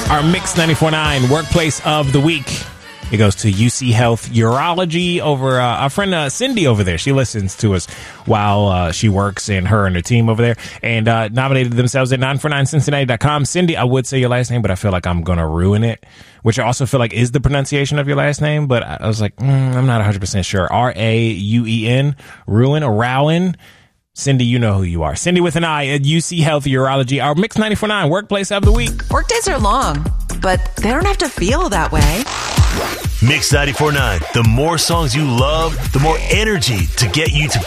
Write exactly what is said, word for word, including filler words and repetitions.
Our Mix ninety-four point nine Workplace of the Week. It goes to U C Health Urology over uh, our friend uh, Cindy over there. She listens to us while uh, she works, and her and her team over there, and uh, nominated themselves at nine four nine cincinnati dot com. Cindy, I would say your last name, but I feel like I'm going to ruin it, which I also feel like is the pronunciation of your last name, but I was like, mm, I'm not one hundred percent sure. R A U E N, Ruin, or Rowan. Cindy, you know who you are. Cindy with an I at U C Health Urology, our Mix ninety-four point nine Workplace of the Week. Workdays are long, but they don't have to feel that way. Mix ninety-four point nine. The more songs you love, the more energy to get you to